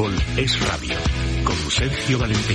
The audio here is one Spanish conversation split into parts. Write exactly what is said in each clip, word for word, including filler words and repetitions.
fútbol es radio, con Sergio Valentín.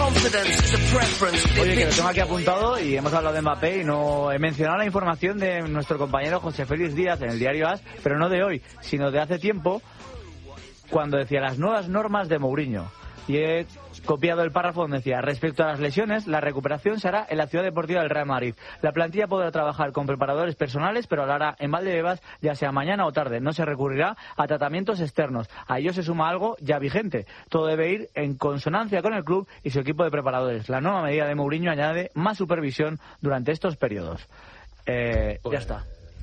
Oye, que lo tengo aquí apuntado y hemos hablado de Mbappé y no he mencionado la información de nuestro compañero José Félix Díaz en el diario AS, pero no de hoy, sino de hace tiempo, cuando decía las nuevas normas de Mourinho. Y he copiado el párrafo donde decía: respecto a las lesiones, la recuperación se hará en la Ciudad Deportiva del Real Madrid. La plantilla podrá trabajar con preparadores personales, pero lo hará en Valdebebas, ya sea mañana o tarde. No se recurrirá a tratamientos externos. A ello se suma algo ya vigente. Todo debe ir en consonancia con el club y su equipo de preparadores. La nueva medida de Mourinho añade más supervisión durante estos periodos. Eh, pues, ya está.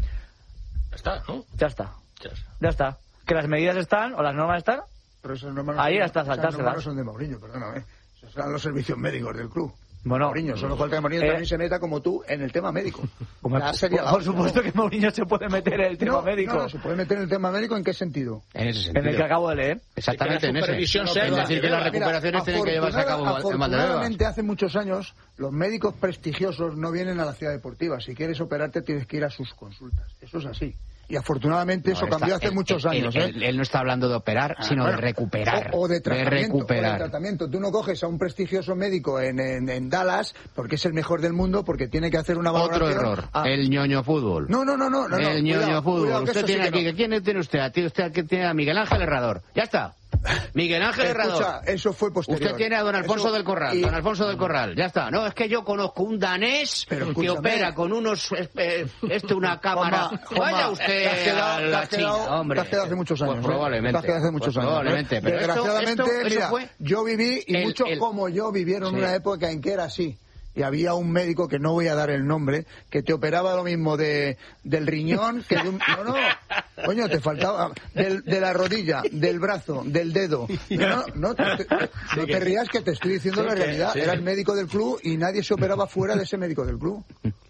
Ya está, ¿no? Ya está. Ya está. Ya está. Que las medidas están, o las normas están... Pero esas normas ahí no, hasta saltárselas. no son de Mourinho, perdóname. Esos son los servicios médicos del club. Bueno, Mourinho, solo falta que Mourinho eh, también se meta como tú en el tema médico. Como por, sería por, por supuesto que Mourinho se puede meter en el tema no, médico. No, no, se puede meter en el tema médico, ¿en qué sentido? En ese sentido. En el que acabo de leer. Exactamente, en ese. No, es decir, que las recuperaciones mira, tienen que llevarse a cabo en Valdebebas. Afortunadamente, hace muchos años, los médicos prestigiosos no vienen a la ciudad deportiva. Si quieres operarte, tienes que ir a sus consultas. Eso es así. Y afortunadamente no, eso cambió está, hace él, muchos él, años. Él, ¿eh? él no está hablando de operar, ah, sino bueno, de recuperar. O, o de tratamiento. De recuperar. O de tratamiento. Tú no coges a un prestigioso médico en, en, en Dallas porque es el mejor del mundo, porque tiene que hacer una valoración. Otro error. A... El ñoño fútbol. No, no, no, no. no el no, ñoño cuidado, fútbol. Cuidado, usted tiene sí aquí. no. ¿Quién tiene usted? Tiene usted que tiene a Miguel Ángel Herrador. Ya está. Miguel Ángel Herrador. Escucha, eso fue posterior. Usted tiene a don Alfonso eso, del Corral. Y... Don Alfonso del Corral. Ya está. No, es que yo conozco un danés que opera con unos... Eh, este, una cámara. Joma, Vaya Joma, usted quedado, a la quedado, China, hombre. Te has quedado hace muchos años. Pues probablemente. Te has quedado hace muchos pues años. Probablemente. ¿eh? Pero Desgraciadamente, esto, esto, mira, fue yo viví y el, muchos el... como yo vivieron sí. una época en que era así. Y había un médico, que no voy a dar el nombre, que te operaba lo mismo de del riñón que de un... No, no, coño, te faltaba... Del, de la rodilla, del brazo, del dedo. No, no, no, te, te, no te rías, que te estoy diciendo sí, la realidad. Sí. Era el médico del club y nadie se operaba fuera de ese médico del club.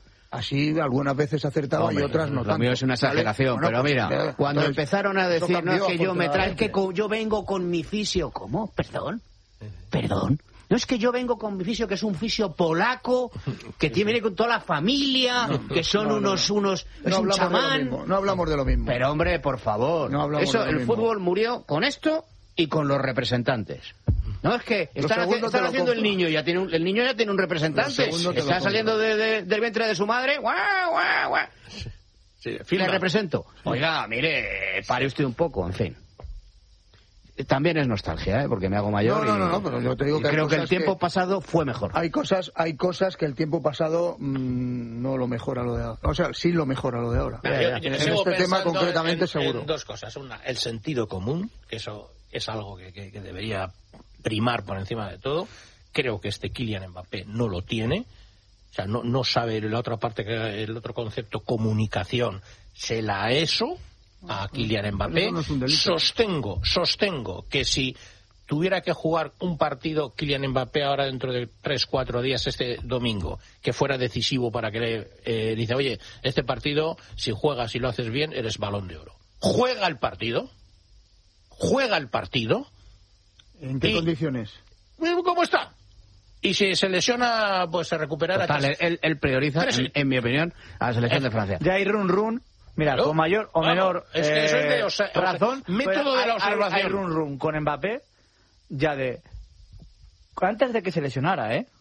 Así algunas veces acertaba Hombre, y otras no lo tanto. Lo mío es una exageración, ¿vale? Bueno, pero mira, pues, cuando entonces, empezaron a decir, no, es que yo me trae, que con, yo vengo con mi fisio. ¿Cómo? ¿Perdón? ¿Perdón? No es que yo vengo con mi fisio, que es un fisio polaco, que tiene con toda la familia, no, que son no, unos... No, unos no, es no un chamán. No hablamos de lo mismo. Pero, hombre, por favor. No Eso, de lo el mismo. fútbol murió con esto y con los representantes. No, es que están, hace, están haciendo el niño, ya tiene un, el niño ya tiene un representante. Está saliendo de, de, del vientre de su madre. ¡Guau, guau, guau! Sí, le represento. Oiga, mire, pare usted un poco, en fin. También es nostalgia, ¿eh? Porque me hago mayor. No, no, y, no, no, pero yo te digo que creo que el tiempo que pasado fue mejor. Hay cosas, hay cosas que el tiempo pasado mmm, no lo mejora lo de ahora. O sea, sí lo mejora lo de ahora. Yo, yo, yo en este tema concretamente en, seguro. En dos cosas. Una, el sentido común, que eso es algo que, que, que debería primar por encima de todo. Creo que este Kylian Mbappé no lo tiene. O sea, no, no sabe la otra parte, que el otro concepto, comunicación, se la eso a Kylian Mbappé. No es sostengo, sostengo que si tuviera que jugar un partido Kylian Mbappé ahora dentro de tres, cuatro días, este domingo, que fuera decisivo para que le eh, dice, oye, este partido, si juegas y lo haces bien, eres Balón de Oro. Juega el partido, juega el partido. ¿En qué y, condiciones? ¿Cómo está? Y si se lesiona, pues se recuperará. Total, él, él prioriza, en, en mi opinión, a la selección es, de Francia. Ya hay run run. Mira, ¿no? Con mayor o menor es que eso es de osa, razón, método de la observación. Hay, hay run run con Mbappé, ya de... Antes de que se lesionara, ¿eh?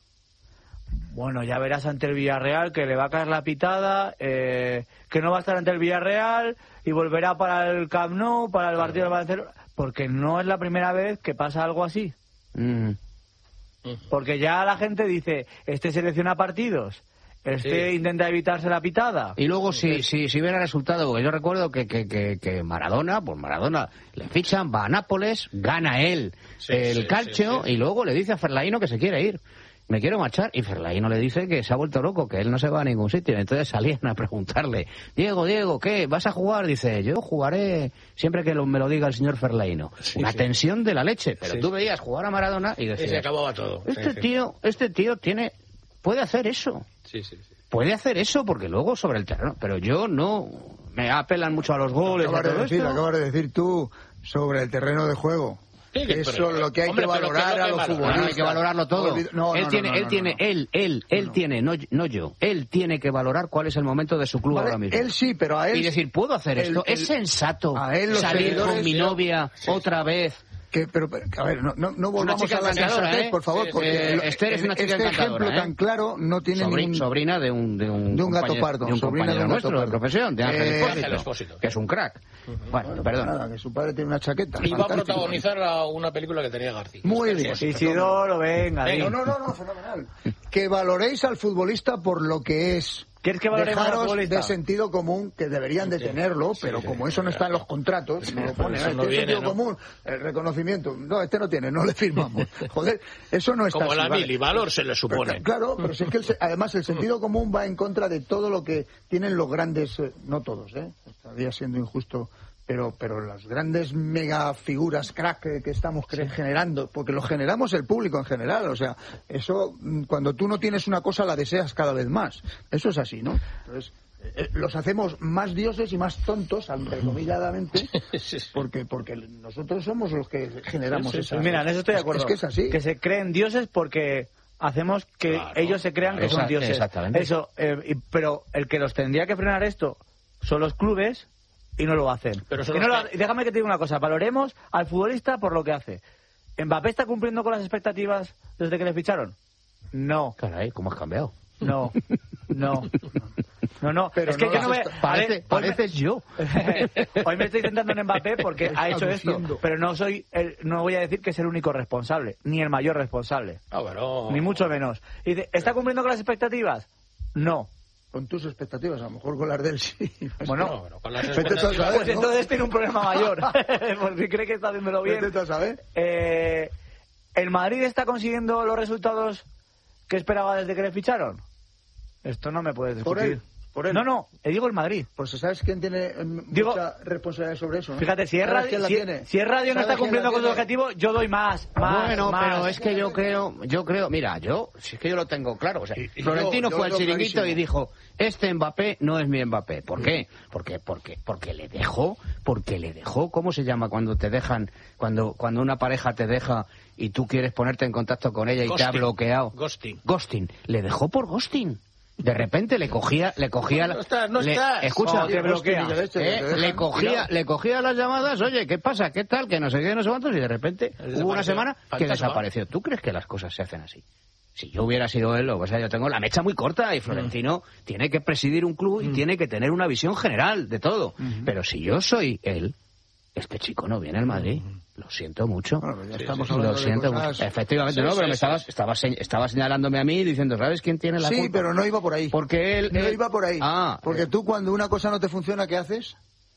Bueno, ya verás ante el Villarreal que le va a caer la pitada, eh, que no va a estar ante el Villarreal y volverá para el Camp Nou, para el partido del Barcelona, porque no es la primera vez que pasa algo así. Mm. Porque ya la gente dice, este selecciona partidos, este sí. intenta evitarse la pitada. Y luego si, si, si viene el resultado, porque yo recuerdo que, que, que, que Maradona, pues Maradona le fichan, va a Nápoles, gana él sí, el sí, calcio sí, sí. y luego le dice a Ferlaino que se quiere ir. Me quiero marchar, y Ferlaino le dice que se ha vuelto loco, que él no se va a ningún sitio. Entonces salían a preguntarle, Diego, Diego, ¿qué? ¿Vas a jugar? Dice, yo jugaré siempre que lo, me lo diga el señor Ferlaino. Sí, Una sí. tensión de la leche, pero sí, tú veías jugar a Maradona y decías, y se acababa todo. Este sí, tío, sí. este tío tiene, puede hacer eso. Sí, sí, sí. Puede hacer eso, porque luego sobre el terreno, pero yo no, me apelan mucho a los goles. Acabas, a todo de decir, esto. acabas de decir tú sobre el terreno de juego. Sí, que, eso pero, es lo que hay hombre, que valorar a los futbolistas. No, hay que valorarlo todo. No, no, él no, tiene, no, no, él no, tiene, no. él, él, él no. tiene, no, no yo. Él tiene que valorar cuál es el momento de su club vale, ahora mismo. Él sí, pero a él. Y decir, puedo hacer el, esto. El, es sensato a él los salir con mi novia sí, otra vez. que, pero, pero, a ver, no, no, no volvamos chica a la encantadora, sensatez, ¿eh? por favor, Sí, sí. porque Eh, lo- Esther es una chica este encantadora, ejemplo ¿eh? tan claro no tiene Sobri- ningún... sobrina de un de un, De un gato compañero- pardo, de un sobrina compañero de un gato nuestro de pardo. profesión, de Ángel Eh, Expósito, Ángel Expósito. que es un crack. Bueno, Bueno, perdón. nada, que su padre tiene una chaqueta. Y va a fantástico. protagonizar a una película que tenía García. Muy bien. Isidoro, venga, Venga, di. No, no, no, fenomenal. Que valoréis al futbolista por lo que es. ¿Quieres que valoremos al Dejaros futbolista? de sentido común, que deberían de tenerlo, pero sí, como sí, eso no está en los contratos, no lo pone. Eso ¿eh? no ¿Qué viene, sentido ¿no? común? El reconocimiento. No, este no tiene, no le firmamos. Joder, eso no está Como así, la vale. mil y valor se le Pero, supone. claro, pero si es que el se- además el sentido común va en contra de todo lo que tienen los grandes, eh, no todos, ¿eh? Estaría siendo injusto, pero pero las grandes mega figuras crack que, que estamos cre- generando, porque lo generamos el público en general, o sea, eso mm, cuando tú no tienes una cosa la deseas cada vez más. Eso es así, ¿no? Entonces, eh, los hacemos más dioses y más tontos, entrecomilladamente, porque porque nosotros somos los que generamos Sí, sí, esa... Pues mira, en eso estoy de acuerdo. Es que es así. Que se creen dioses porque hacemos que Claro, ellos se crean que son Esa- dioses. exactamente. Eso, eh, y- pero el que los tendría que frenar esto son los clubes y no lo hacen. Pero son Y no los lo- que- y déjame que te diga una cosa, valoremos al futbolista por lo que hace. ¿Mbappé está cumpliendo con las expectativas desde que le ficharon? No, Caray, ¿cómo has cambiado? no, no. No, no, Pero es que no yo las no me... está- a ver, Parece, hoy me- pareces yo. Hoy me estoy centrando en Mbappé porque ha hecho esto, Aluciendo. pero no soy el, no voy a decir que es el único responsable, ni el mayor responsable, Ah, pero... ni mucho menos. Y dice, ¿está cumpliendo con las expectativas? No. Con tus expectativas, a lo mejor con las del sí. Bueno, No, pero con las Vete tú a expectativas- saber. pues entonces tiene un problema mayor, porque cree que está haciéndolo bien. Vete tú a saber. Eh, ¿El Madrid está consiguiendo los resultados que esperaba desde que le ficharon? Esto no me puedes Por discutir. él, por él. No, no, te digo el Madrid. Pues ¿sabes quién tiene eh, Digo- mucha responsabilidad sobre eso? ¿no? Fíjate, si es ¿Sabes radio, quién la si, tiene? si es radio no ¿Sabes está quién cumpliendo la con su tiene? objetivo, yo doy más, más, Bueno, más. pero es que yo creo, yo creo, mira, yo, si es que yo lo tengo claro, o sea, Y- y Florentino yo- yo fue al lo veo chiringuito clarísimo. y dijo, este Mbappé no es mi Mbappé. ¿Por qué? Porque, porque, porque le dejó, porque le dejó, ¿cómo se llama cuando te dejan, cuando, cuando una pareja te deja y tú quieres ponerte en contacto con ella y te ha Ghosting. bloqueado? Ghosting. Ghosting. Le dejó por ghosting. De repente le cogía, le cogía, No estás, no le- estás. escucha, No, te bloquea. Hostia, leche, ¿eh? te dejan le cogía, tirado. le cogía las llamadas, oye, ¿qué pasa? ¿Qué tal? Que no sé qué, no sé cuántos, y de repente hubo una Desapareció. semana que Fantasma. desapareció. ¿Tú crees que las cosas se hacen así? Si yo hubiera sido él, o sea, yo tengo la mecha muy corta y Florentino tiene que presidir un club y tiene que tener una visión general de todo. Pero si yo soy él, este chico no viene al Madrid. Lo siento mucho. Bueno, pues ya Sí, estamos sí, hablando Lo de siento cosas- mucho. Efectivamente, Sí, no, sí, pero me sí. estabas, estabas, señ- estabas señalándome a mí diciendo, ¿sabes quién tiene la Sí, culpa? pero no iba por ahí. Porque él... No él- iba por ahí. Ah, Porque tú cuando una cosa no te funciona, ¿qué haces?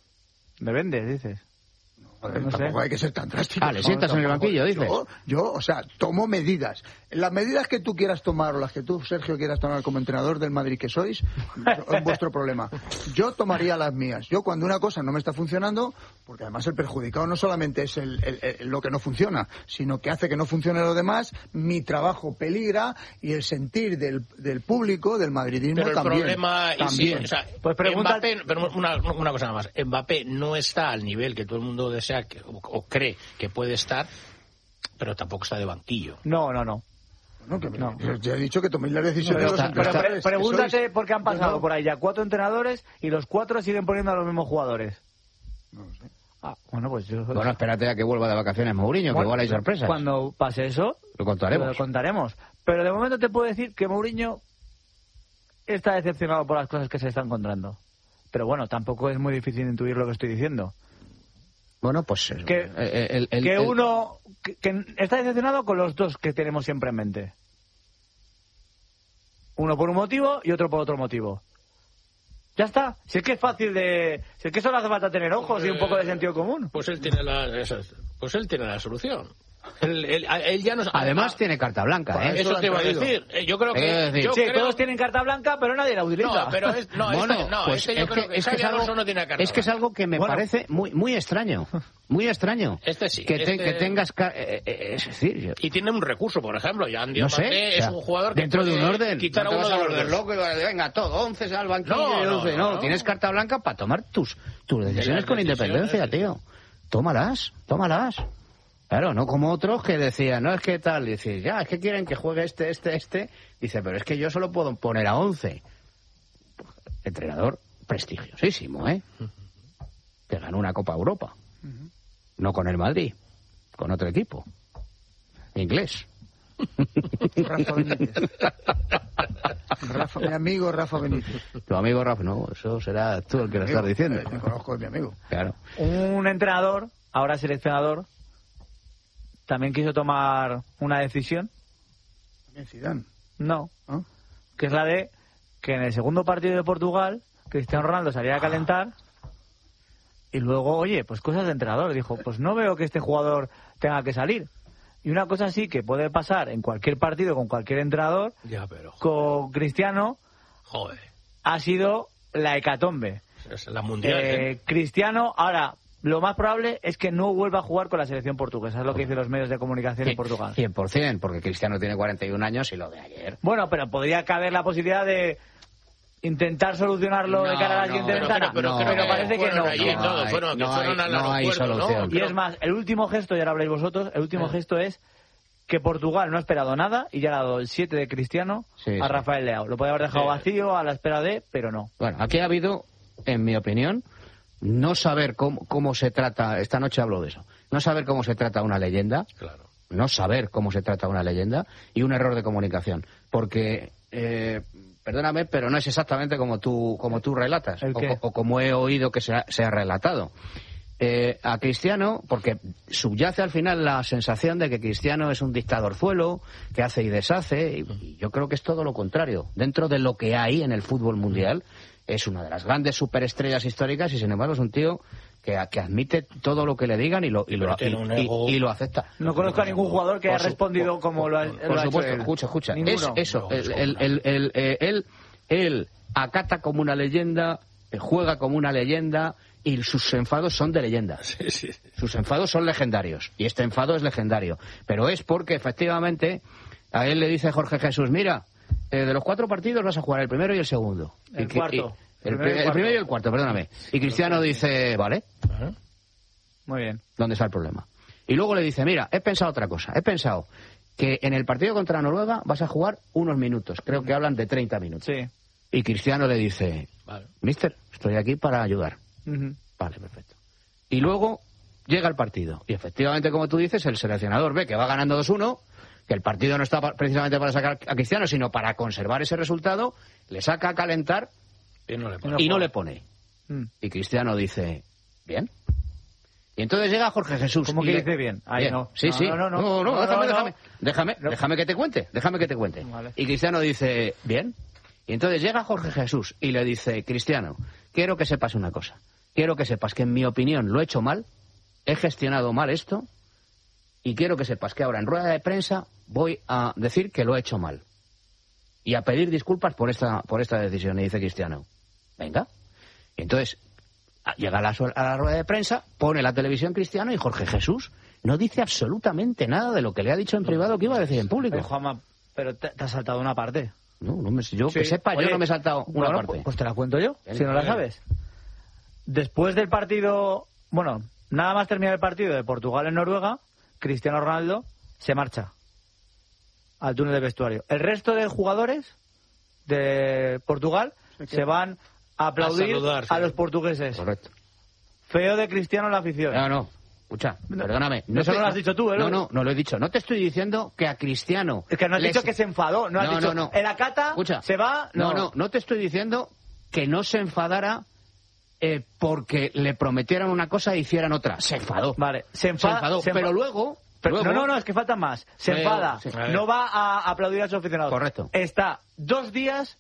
Me vendes, dices. Joder, No sé. tampoco hay que ser tan drástico. Ah, le sientas en el tampoco. banquillo, dices. Yo, yo, o sea, tomo medidas. Las medidas que tú quieras tomar o las que tú, Sergio, quieras tomar como entrenador del Madrid que sois, es vuestro problema. Yo tomaría las mías. Yo cuando una cosa no me está funcionando, porque además el perjudicado no solamente es el, el- el- lo que no funciona, sino que hace que no funcione lo demás, mi trabajo peligra y el sentir del, del público, del madridismo Pero el también. problema, y sí, también. o sea, Pues pregunta- Mbappé, pero una, una cosa nada más, Mbappé no está al nivel que todo el mundo desea que, o, o cree que puede estar, pero tampoco está de banquillo. No, no, no. No, que me- No. yo ya he dicho que toméis las decisiones Pero, de los está- pero pre- entrenadores, que pregúntate sois- por qué han pasado No, por ahí ya cuatro entrenadores y los cuatro siguen poniendo a los mismos jugadores. no lo sé. Ah, bueno, pues yo... Bueno, espérate a que vuelva de vacaciones Mourinho, que Bueno, igual hay sorpresas. Cuando pase eso, Lo contaremos. lo contaremos. Pero de momento te puedo decir que Mourinho está decepcionado por las cosas que se está encontrando. Pero bueno, tampoco es muy difícil intuir lo que estoy diciendo. Bueno, pues... eh, Que, eh, el- el- que el- uno que, que está decepcionado con los dos que tenemos siempre en mente. Uno por un motivo y otro por otro motivo. Ya está. Si es que es fácil de... Si es que solo hace falta tener ojos y un poco de sentido común. Pues él tiene la, esa- pues él tiene la solución. Él, él- él ya nos, Además ah, tiene carta blanca, Para ¿eh? eso eso lo te han iba a traído. decir. Eh, Yo creo Te iba a que... decir. yo Sí, creo- todos tienen carta blanca, pero nadie la utiliza. No, pero es, no, Bueno, este, no, pues este yo es, creo que, que, es, que Xabi es algo, Alonso no tiene carta es que es blanca. algo que me Bueno. parece muy muy extraño. Muy extraño. Este sí, Que, te- este- que tengas... ca- eh, eh, es decir, yo- Y tiene un recurso, por ejemplo. Ya Andy no sé, Mbappé o sea, es un jugador que dentro de un puede orden. quitar no a te uno vas de volver los dos. loco y vas a decir, venga, todo, once al banquillo. No, y no, once. no, no, no. tienes carta blanca para tomar tus, tus decisiones con decisiones, independencia, sí. tío. Tómalas, tómalas. Claro, no como otros que decían, no, es que tal, y dices, ya, es que quieren que juegue este, este, este. Dice, pero es que yo solo puedo poner a once. Entrenador prestigiosísimo, ¿eh? Que ganó una Copa Europa. No con el Madrid, con otro equipo. Inglés. Rafa Benítez. Rafa, mi amigo Rafa Benítez. Tu amigo Rafa, no, eso será tú el que lo estás diciendo. Me conozco de mi amigo. Claro. Un entrenador, ahora seleccionador, también quiso tomar una decisión. ¿También Zidane? No. ¿Ah? Que es la de que en el segundo partido de Portugal, Cristiano Ronaldo saliera a calentar y luego, oye, pues cosas de entrenador. Dijo, pues no veo que este jugador tenga que salir. Y una cosa así que puede pasar en cualquier partido con cualquier entrenador, Ya, pero... con Cristiano, Joder. ha sido la hecatombe. Es la mundial, Eh, ¿eh? Cristiano, ahora, lo más probable es que no vuelva a jugar con la selección portuguesa. Es lo que dicen los medios de comunicación en Portugal. cien por ciento, porque Cristiano tiene cuarenta y un años y lo de ayer. Bueno, pero podría caber la posibilidad de intentar solucionarlo de No, cara a la no, siguiente pero- ventana. pero- no, pero pero parece que fueron no. allí y No todo, hay- fueron, que no fueron hay- al no hay aeropuerto, ¿no? solución. Y es más, el último gesto, y ahora habláis vosotros, el último Eh. gesto es que Portugal no ha esperado nada y ya le ha dado el siete de Cristiano Sí, a sí. Rafael Leao. Lo podía haber dejado Sí. vacío a la espera de, pero no. Bueno, aquí ha habido, en mi opinión, no saber cómo, cómo se trata, esta noche hablo de eso, no saber cómo se trata una leyenda, Claro. no saber cómo se trata una leyenda y un error de comunicación. Porque, eh, perdóname, pero no es exactamente como tú, como tú relatas ¿El o, qué? o como he oído que se ha, se ha relatado. Eh, a Cristiano, porque subyace al final la sensación de que Cristiano es un dictadorzuelo, que hace y deshace, y, y yo creo que es todo lo contrario. Dentro de lo que hay en el fútbol mundial, es una de las grandes superestrellas históricas y sin embargo es un tío que, que admite todo lo que le digan y lo, y lo, Pero tiene un y- ego- y- y lo acepta. No conozco a ningún jugador que Por haya su- respondido por- como lo ha, por lo ha hecho supuesto, él. escucha, escucha. Es Ninguno. eso, No, el- es el- el- el- eh, él, él acata como una leyenda, eh, juega como una leyenda y sus enfados son de leyenda. Sí, sí. Sus enfados son legendarios y este enfado es legendario. Pero es porque efectivamente a él le dice Jorge Jesús, mira, eh, de los cuatro partidos vas a jugar el primero y el segundo. El Y que- cuarto. y- El el, primero y el el cuarto. primero y el cuarto, perdóname. Y Cristiano dice, vale, Ajá. Muy bien. ¿dónde está el problema? Y luego le dice, mira, he pensado otra cosa. He pensado que en el partido contra Noruega vas a jugar unos minutos. Creo que hablan de treinta minutos. Sí. Y Cristiano le dice, Vale. mister, estoy aquí para ayudar. Ujú. Vale, perfecto. Y luego llega el partido. Y efectivamente, como tú dices, el seleccionador ve que va ganando dos uno, que el partido no está pa- precisamente para sacar a Cristiano, sino para conservar ese resultado, le saca a calentar Y no le No pone. y no juega. le pone. Mm. Y Cristiano dice, bien. Y entonces llega Jorge Jesús. ¿Cómo y que le- dice bien? Ahí Bien. no. Sí, No, sí. no, no, no. no, No, déjame, no, déjame, no. déjame, No. déjame que te cuente, déjame que te cuente. Vale. Y Cristiano dice, bien. Y entonces llega Jorge Jesús y le dice, Cristiano, quiero que sepas una cosa. Quiero que sepas que en mi opinión lo he hecho mal, he gestionado mal esto, y quiero que sepas que ahora en rueda de prensa voy a decir que lo he hecho mal. Y a pedir disculpas por esta, por esta decisión. Y dice Cristiano, venga. Y entonces a- llega a la, su- a la rueda de prensa, pone la televisión Cristiano y Jorge Jesús no dice absolutamente nada de lo que le ha dicho en privado que iba a decir en público. Eh, Juanma, pero te, te has saltado una parte. No, no me- yo Sí. que sepa, Oye, yo no me he saltado una bueno, parte. Pues te la cuento yo, Bien, si no la bien. sabes. Después del partido, bueno, nada más terminar el partido de Portugal en Noruega, Cristiano Ronaldo se marcha al túnel de vestuario. El resto de jugadores de Portugal se van a aplaudir a, A saludar, sí. los portugueses. Correcto. Feo de Cristiano en la afición. No, no. Escucha, No, perdóname. eso no lo has dicho tú, ¿eh? No, no, no lo he dicho. No te estoy diciendo que a Cristiano... Es que no has les- dicho que se enfadó, no has No, dicho, no, no. el Acata Escucha. se va, No, no, no, no te estoy diciendo que no se enfadara eh, porque le prometieran una cosa e hicieran otra. Se enfadó. Vale, se Se enfada, enfadó. se enfa- Pero luego... Pero- luego- no, no, no, es que faltan más. Se Luego, enfada, sí. A ver. no va a aplaudir a sus aficionados. Correcto. Está dos días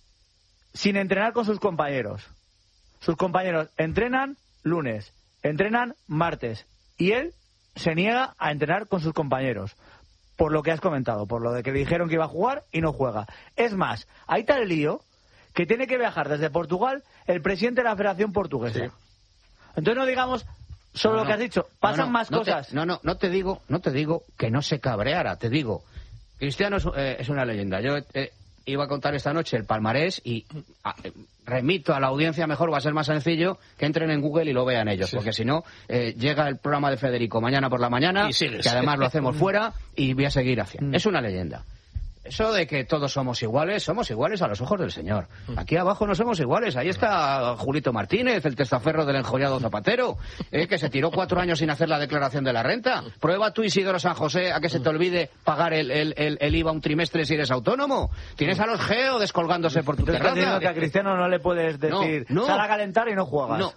sin entrenar con sus compañeros. Sus compañeros entrenan lunes, entrenan martes. Y él se niega a entrenar con sus compañeros. Por lo que has comentado, por lo de que le dijeron que iba a jugar y no juega. Es más, hay tal lío que tiene que viajar desde Portugal el presidente de la Federación Portuguesa. Sí. Entonces no digamos solo No, lo que no. has dicho, No, pasan no, más no te- cosas. no, no, no te digo, no te digo que no se cabreara, te digo, Cristiano es, eh, es una leyenda. Yo eh, iba a contar esta noche el palmarés y a- eh, remito a la audiencia, mejor va a ser más sencillo que entren en Google y lo vean ellos, Sí. porque si no, eh, llega el programa de Federico mañana por la mañana, Y sigues. que además lo hacemos fuera y voy a seguir haciendo. Mm. Es una leyenda. Eso de que todos somos iguales, somos iguales a los ojos del Señor. Aquí abajo no somos iguales. Ahí está Julito Martínez, el testaferro del enjollado Zapatero, eh, que se tiró cuatro años sin hacer la declaración de la renta. Prueba tú, Isidoro San José, a que se te olvide pagar el, el, el, el I V A un trimestre si eres autónomo. Tienes a los Geo descolgándose por tu terraza. Estás diciendo que a Cristiano no le puedes decir, no, no, sal a calentar y no juegas. No.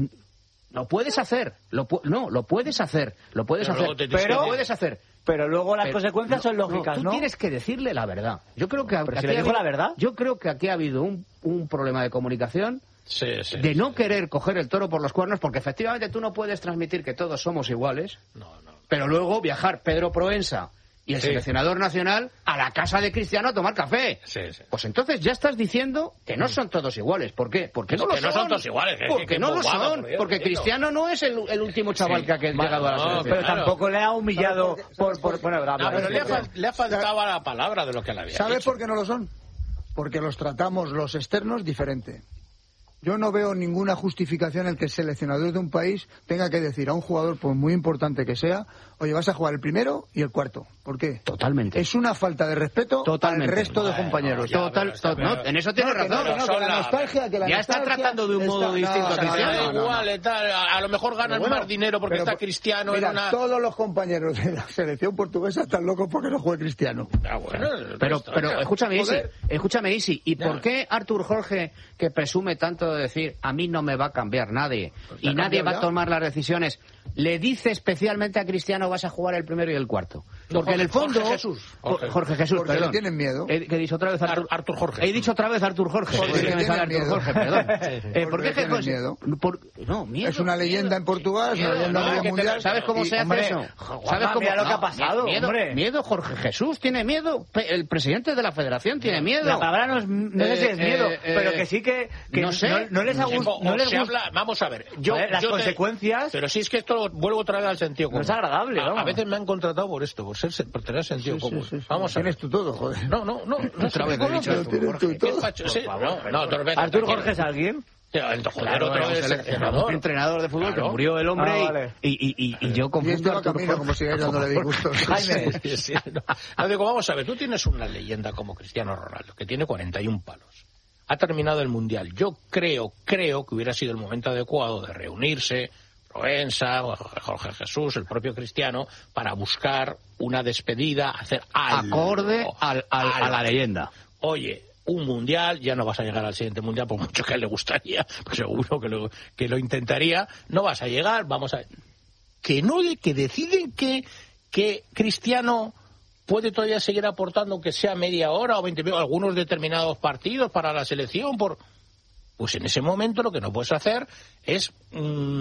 Lo puedes hacer, lo pu no, lo puedes hacer, lo puedes pero hacer, pero lo puedes hacer. Pero luego las pero, consecuencias no, son lógicas, no, ¿no? Tú tienes que decirle la verdad. Yo creo que pero aquí si le dijo ha habido, la verdad. Yo creo que aquí ha habido un, un problema de comunicación. Sí, sí, de no sí. querer coger el toro por los cuernos, porque efectivamente tú no puedes transmitir que todos somos iguales, No, no. pero luego viajar Pedro Proensa y el Sí. seleccionador nacional a la casa de Cristiano a tomar café. Sí, sí. Pues entonces ya estás diciendo que no son todos iguales. ¿Por qué? Porque no, Es lo que no son todos iguales, que- Porque que no lo bobada, son. por Dios, Porque bendito. Cristiano no es el, el último chaval Sí. que ha que- llegado a la No, selección. Pero claro. tampoco le ha humillado ¿Sabes por qué? por... ¿Sabes por por qué? bueno, No, pero le ha, sí. fal- le ha faltado a la palabra de lo que le había ¿Sabes dicho. por qué no lo son? Porque los tratamos los externos diferente. Yo no veo ninguna justificación en que el seleccionador de un país tenga que decir a un jugador, por muy importante que sea, oye, vas a jugar el primero y el cuarto. ¿Por qué? Totalmente. Es una falta de respeto Totalmente. al resto de Bueno, compañeros. ya, Total, pero está to- bien. no, en eso tienes No, que razón. no, que no, que Son la la- nostalgia, que la Ya está nostalgia tratando de un modo está- distinto O a sea, me Cristiano. da no, no, igual, no. eh, tal, a, a lo mejor ganan Pero bueno, más dinero porque pero está por- Cristiano mira, en una... todos los compañeros de la selección portuguesa están locos porque no juegue Cristiano. Ah, bueno, Pero, esto, pero ya. escúchame, Isi, Joder. escúchame, Isi, ¿y Ya. por qué Artur Jorge, que presume tanto de decir, a mí no me va a cambiar nadie, Pues y ha nadie cambiado va a ya. tomar las decisiones, le dice especialmente a Cristiano, vas a jugar el primero y el cuarto? No, Porque en el Jorge fondo... Jesús. Jorge, Jorge Jesús, Porque perdón. le tienen miedo. He, que he dicho otra vez Artur, Ar- Artur Jorge. He dicho otra vez Artur Jorge. Porque Es que le me sale tienen Artur miedo. Jorge, perdón. Sí, sí. Eh, Porque ¿Por qué le tienen Jorge? miedo. Por- no, miedo. Es una leyenda en Portugal, es una Miedo, leyenda no, a nivel que te- mundial. ¿Sabes cómo Y- se hace hombre, eso? Juanma, ¿Sabes cómo? mira lo que ha No, pasado, miedo, hombre. miedo, Jorge Jesús tiene miedo, pe- el presidente de la federación tiene miedo. La palabra no, es, no sé si es Eh, miedo, eh, pero eh, que sí que, que no sé. no les ha Sí, gustado. o- No o les se gusta. habla- vamos a ver, yo, Joder, las yo te- consecuencias. pero si es que esto vuelvo otra vez al sentido común. No es agradable, a, vamos. a veces me han contratado por esto, por ser por tener sentido Sí, sí, común. sí, sí. Vamos a ver. Tienes tú todo, joder. No, no, no. no Otra sé, vez no, he dicho no, Artur tienes Jorge. tú todo. ¿Qué pacho? Sí, no, no, dos veces, Artur tranquilo. Jorge es alguien. Ya, entonces, joder, Claro, otra era vez un seleccionador, seleccionador. entrenador de fútbol, Claro. que murió el hombre Ah, y- vale. y, y, y, y yo Y confundo este a va Artur camino, Jorge. como sigáis dándole disgustos. Jaime. Sí, sí, no. No, digo, vamos a ver, tú tienes una leyenda como Cristiano Ronaldo, que tiene cuarenta y un palos. Ha terminado el Mundial. Yo creo, creo que hubiera sido el momento adecuado de reunirse, Proensa, Jorge Jesús, el propio Cristiano, para buscar una despedida, hacer algo. Acorde al, al- a la Algo. leyenda. Oye, un mundial, ya no vas a llegar al siguiente mundial, por mucho que a él le gustaría, pues seguro que lo, que lo intentaría, no vas a llegar, vamos a... Que no, de- que deciden que, que Cristiano puede todavía seguir aportando, aunque sea media hora o veinte minutos, algunos determinados partidos para la selección, por... Pues en ese momento lo que no puedes hacer es... mm,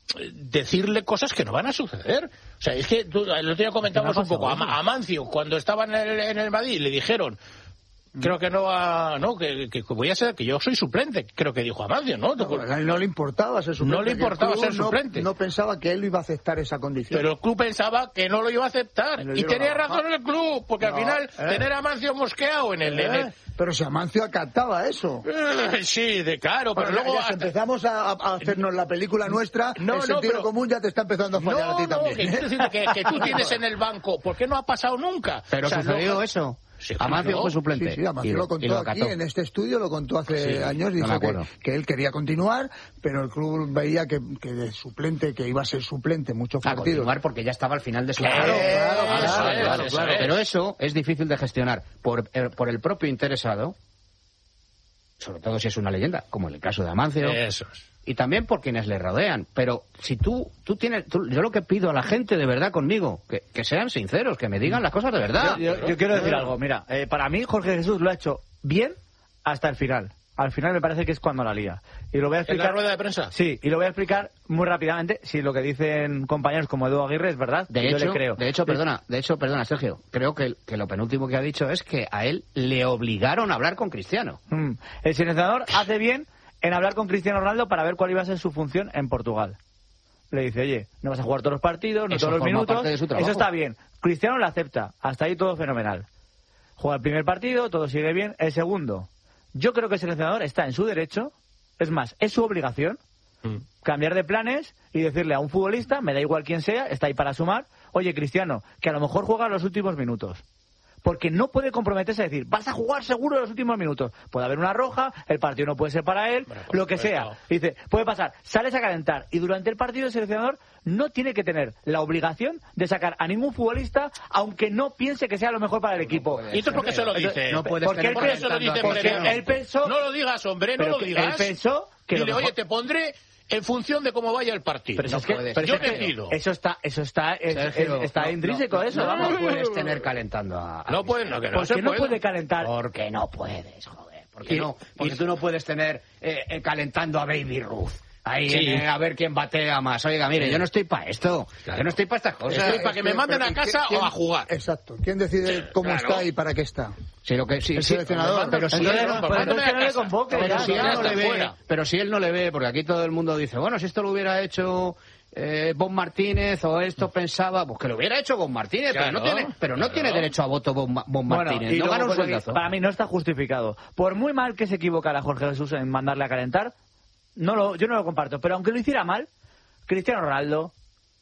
decirle cosas que no van a suceder. O sea, es que tú, el otro día comentábamos un poco, a, a Mancio, cuando estaba en el, en el Madrid, le dijeron, creo que no va, no, que, que voy a ser, que yo soy suplente, creo que dijo Amancio, ¿no? No, a él no le importaba ser suplente. No le que el importaba club ser no- suplente. No, pensaba que él iba a aceptar esa condición. Pero el club pensaba que no lo iba a aceptar. Y le Y dieron tenía la baja. razón el club, porque al No, final eh. tener a Amancio mosqueado en el... en ¿Eh? el- Pero si Amancio acataba eso. Eh, sí, de claro, pero Bueno, luego... ya si hasta- empezamos a, a hacernos la película nuestra, No, el no, sentido pero- común ya te está empezando a fallar No, a ti no, también. que, ¿eh? quiero decirte que, que tú tienes en el banco, ¿por qué no ha pasado nunca? Pero O sea, sucedió no- eso. Sí, Amancio claro. fue suplente. Sí, sí, Amancio Y lo y contó aquí acató. en este estudio, lo contó hace Sí, años, no me dijo que, acuerdo. que él quería continuar, pero el club veía que, que de suplente, que iba a ser suplente muchos A partidos. continuar porque ya estaba al final de su Claro, carrera. claro, Vale, eso vale, es, vale, eso claro. es. Pero eso es difícil de gestionar por, eh, por el propio interesado, sobre todo si es una leyenda, como en el caso de Amancio, Eso es. y también por quienes le rodean. Pero si tú, tú tienes, tú- yo lo que pido a la gente de verdad conmigo, que, que sean sinceros, que me digan las cosas de verdad. Yo, yo- yo quiero decir algo, mira, eh, para mí Jorge Jesús lo ha hecho bien hasta el final. Al final me parece que es cuando la lía. Y lo voy a ¿En explicar. la rueda de prensa? Sí, y lo voy a explicar muy rápidamente si lo que dicen compañeros como Edu Aguirre es verdad. De yo hecho, le creo. de hecho, perdona, de hecho, perdona, Sergio, creo que, que lo penúltimo que ha dicho es que a él le obligaron a hablar con Cristiano. Mm. El seleccionador hace bien en hablar con Cristiano Ronaldo para ver cuál iba a ser su función en Portugal. Le dice, oye, no vas a jugar todos los partidos, no Eso todos los forma minutos. parte de su trabajo. Eso está bien. Cristiano lo acepta. Hasta ahí todo fenomenal. Juega el primer partido, todo sigue bien. El segundo, yo creo que el seleccionador está en su derecho. Es más, es su obligación Mm. cambiar de planes y decirle a un futbolista, me da igual quién sea, está ahí para sumar, oye, Cristiano, que a lo mejor juega los últimos minutos. porque no puede comprometerse a decir, vas a jugar seguro en los últimos minutos. Puede haber una roja, el partido no puede ser para él, bueno, lo que sea. Dice, puede pasar, sales a calentar y durante el partido el seleccionador no tiene que tener la obligación de sacar a ningún futbolista, aunque no piense que sea lo mejor para el equipo. ¿Y esto por qué se lo dice? No puede porque él eso lo dice él pensó, no lo digas, hombre, no pero lo digas. Él pensó que Dile, lo mejor... oye, te pondré en función de cómo vaya el partido. Pero, no es que, pero yo es que decido. Eso está, eso está, es, Sergio, es, está no, intrínseco no, eso, no, vamos. No puedes tener calentando a... a no puedes, no, que no ¿Por se qué no puede. puede calentar? Porque no puedes, joder. Porque Y- no, porque y- tú no puedes tener eh, eh, calentando a Baby Ruth. Ahí, Sí. eh, a ver quién batea más. Oiga, mire, Sí. yo no estoy para esto. Claro. Yo no estoy para estas cosas. Estoy para que me manden a Pero, casa ¿quién- o a jugar. Exacto. ¿Quién decide cómo Claro. está y para qué está? Sí, lo que, sí, El sí, seleccionador. pero si Entonces, él no, no- pues mándame entonces a que no le casa. convoque, pero ya, si él ya no está le ve, fuera. pero si él no le ve, porque aquí todo el mundo dice, bueno, si esto lo hubiera hecho eh, Bob Martínez o esto pensaba, pues que lo hubiera hecho Bob Martínez, Claro, pero no tiene, pero no claro. tiene derecho a voto Bob, Ma- Bob Bueno, Martínez. y No luego, gana un pues, sueldazo. para mí no está justificado. Por muy mal que se equivocara Jorge Jesús en mandarle a calentar, no lo, yo no lo comparto. Pero aunque lo hiciera mal, Cristiano Ronaldo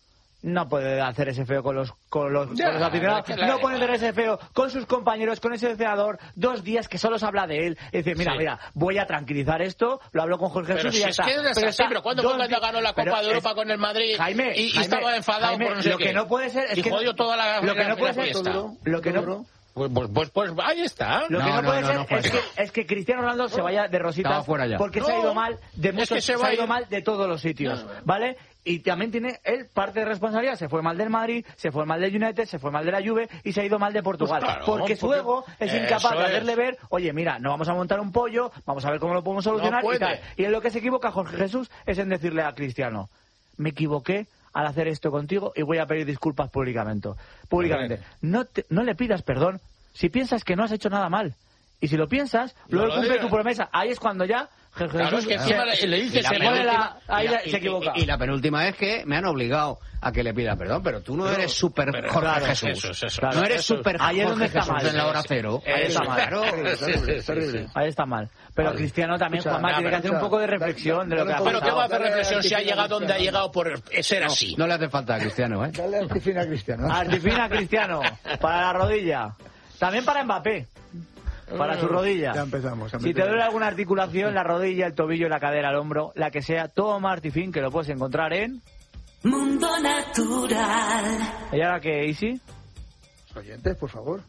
no puede hacer ese feo con los, con los, Ya, con los aficionados, es que la- no puede hacer ese feo con sus compañeros, con ese seleccionador, dos días que solo se habla de él. Es decir, mira, Sí. mira, voy a tranquilizar esto, lo hablo con Jorge Pero Jesús y si ya es está. que es así, está pero cuando dos Coca di- ganó la pero Copa de es- Europa con el Madrid Jaime, y, y Jaime, estaba enfadado Jaime, por no sé lo qué. que no puede ser es y que jodió toda la, lo que la- no puede la ser fiesta. lo que no Duro. Pues, pues, pues, pues ahí está. Lo que No, no, no, puede no, ser no es, juega. que, es que Cristiano Ronaldo se vaya de rositas Estaba fuera ya. porque No, se ha ido mal de es muchos, que se se, va ha a ido ir- mal de todos los sitios, ¿vale? Y también tiene él parte de responsabilidad. Se fue mal del Madrid, se fue mal del United, se fue mal de la Juve y se ha ido mal de Portugal. Pues claro, porque su porque- ego es Eso incapaz de es. hacerle ver, oye, mira, no vamos a montar un pollo, vamos a ver cómo lo podemos solucionar No y puede. tal. Y en lo que se equivoca Jorge Jesús es en decirle a Cristiano, me equivoqué al hacer esto contigo y voy a pedir disculpas públicamente. Públicamente. No, te- no le pidas perdón si piensas que no has hecho nada mal. Y si lo piensas, No luego lo cumple digas. tu promesa. Ahí es cuando ya Jesús Claro, es que encima le, le dice Y la se se pone penúltima- la- ahí y la- se y- equivoca. Y, y la penúltima es que me han obligado a que le pida perdón, pero tú no eres súper pero- Jorge claro, Jesús. eso es eso. no Claro, eres eso- súper ahí es Jorge donde está Jesús mal. en la hora cero. Ahí está mal. Claro. Terrible, terrible. Ahí está mal. Pero Vale. Cristiano también, Escucha, Juanma, ya, tiene que pero hacer un escucha, poco de dale, reflexión de dale lo que ha un Pero poco- ¿qué va a pasado. hacer Dale, reflexión si ha Cristiano, llegado donde ha Cristiano. llegado por ser así? No le hace falta a Cristiano, ¿eh? Dale artifina a Cristiano. Artifina Cristiano, para la rodilla. También para Mbappé, para su rodilla. Ya empezamos. ya Si te empezamos. duele alguna articulación, la rodilla, el tobillo, la cadera, el hombro, la que sea, toma Artifin, que lo puedes encontrar en... Mundo Natural. ¿Y ahora qué, Isi? Los oyentes, por favor.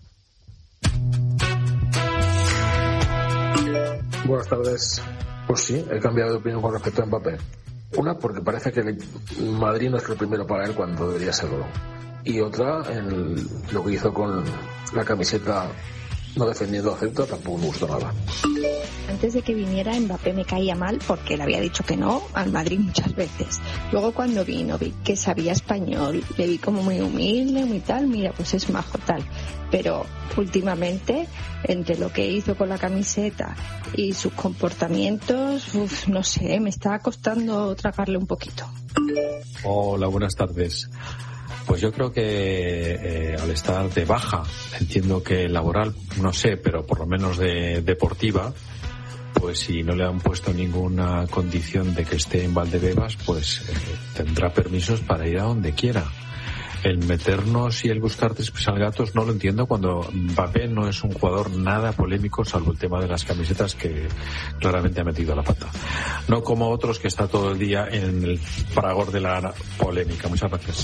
Buenas tardes. Pues sí, he cambiado de opinión con respecto a Mbappé. Una, porque parece que el Madrid no es el primero para él cuando debería serlo. Y otra, en lo que hizo con la camiseta no defendiendo a Ceuta, tampoco me gustó nada. Antes de que viniera, Mbappé me caía mal porque le había dicho que no al Madrid muchas veces. Luego cuando vino, vi que sabía español, le vi como muy humilde, muy tal, mira, pues es majo tal. Pero últimamente, entre lo que hizo con la camiseta y sus comportamientos, uf, no sé, me está costando tragarle un poquito. Hola, buenas tardes. Pues yo creo que eh, al estar de baja, entiendo que laboral, no sé, pero por lo menos de deportiva, pues si no le han puesto ninguna condición de que esté en Valdebebas, pues eh, tendrá permisos para ir a donde quiera. El meternos y el buscar tres pies al gatos no lo entiendo cuando Mbappé no es un jugador nada polémico, salvo el tema de las camisetas que claramente ha metido la pata. No como otros que está todo el día en el fragor de la polémica. Muchas gracias.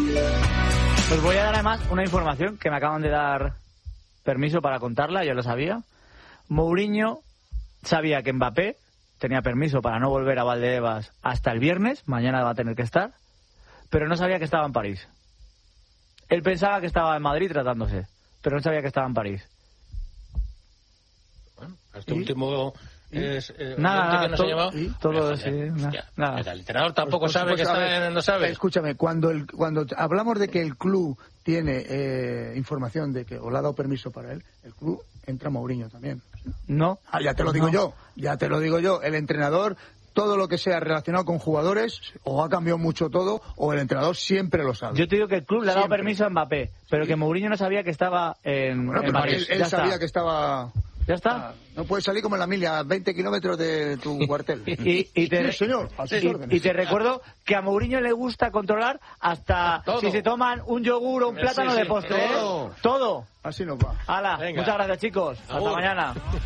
Os voy a dar además una información que me acaban de dar permiso para contarla, yo lo sabía. Mourinho sabía que Mbappé tenía permiso para no volver a Valdebebas hasta el viernes, mañana va a tener que estar, pero no sabía que estaba en París. Él pensaba que estaba en Madrid tratándose, pero no sabía que estaba en París. Bueno, este último es eh, Nada, oyente nada, que nos ha todo- llamado. y todo, Joder, sí, hostia. nada. El entrenador tampoco Pues, sabe pues, que a está ver, en, no sabe. Escúchame, cuando el, cuando hablamos de que el club tiene eh, información de que o le ha dado permiso para él, el club entra Mourinho también. No. Ah, ya te lo digo No. yo, ya te lo digo yo. El entrenador, todo lo que sea relacionado con jugadores, o ha cambiado mucho todo, o el entrenador siempre lo sabe. Yo te digo que el club le ha dado Siempre. permiso a Mbappé, pero que Mourinho no sabía que estaba en, Bueno, en pero París. él, él Ya está. sabía que estaba... Ya está. Ah, no puedes salir como en la milla, a veinte kilómetros de tu cuartel. Y, y, te, sí, señor, a sus y, órdenes. y te recuerdo que a Mourinho le gusta controlar hasta todo. si se toman un yogur o un plátano Sí, sí, de postre. todo. ¿eh? Todo. Así nos va. Hala, Venga. muchas gracias, chicos. Hasta Agur. mañana.